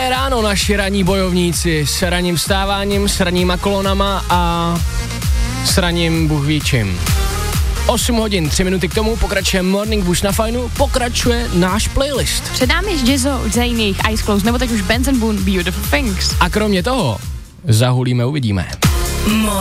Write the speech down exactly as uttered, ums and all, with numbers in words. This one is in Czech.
Dobré ráno, naši ranní bojovníci, s ranním vstáváním, s ranníma kolonama a s ranním Bůh ví čím. osm hodin, tři minuty k tomu, pokračuje Morning Bush na Fajnu, pokračuje náš playlist. Před námi Jizzo, Zayn, jejich Eyes Closed, nebo teď už Benson Boone, Beautiful Things. A kromě toho, zahulíme, uvidíme.